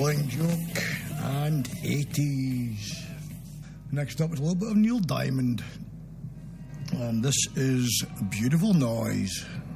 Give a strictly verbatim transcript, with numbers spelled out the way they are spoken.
Blank Joke and eighties. Next up is a little bit of Neil Diamond. And this is Beautiful Noise.